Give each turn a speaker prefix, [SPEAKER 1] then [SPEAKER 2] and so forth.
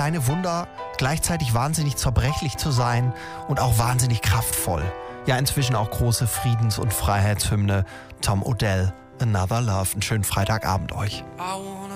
[SPEAKER 1] kleine Wunder, gleichzeitig wahnsinnig zerbrechlich zu sein und auch wahnsinnig kraftvoll. Ja, inzwischen auch große Friedens- und Freiheitshymne. Tom Odell, Another Love. Einen schönen Freitagabend euch.
[SPEAKER 2] I wanna